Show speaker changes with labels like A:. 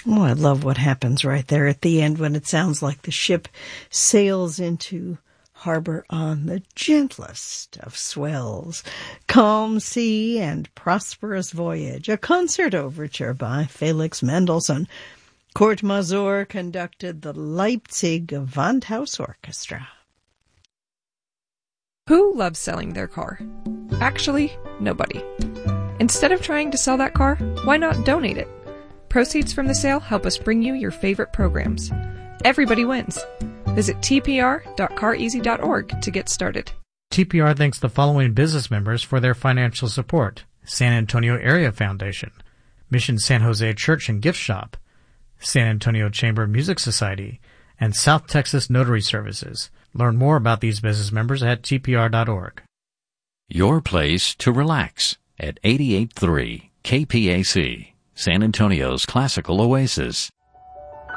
A: Oh, I love what happens right there at the end when it sounds like the ship sails into harbor on the gentlest of swells. Calm sea and prosperous voyage. A concert overture by Felix Mendelssohn. Kurt Masur conducted the Leipzig Gewandhaus Orchestra.
B: Who loves selling their car? Actually, nobody. Instead of trying to sell that car, why not donate it? Proceeds from the sale help us bring you your favorite programs. Everybody wins. Visit tpr.careasy.org to get started.
C: TPR thanks the following business members for their financial support: San Antonio Area Foundation, Mission San Jose Church and Gift Shop, San Antonio Chamber Music Society, and South Texas Notary Services. Learn more about these business members at tpr.org.
D: Your place to relax at 88.3 KPAC, San Antonio's classical oasis.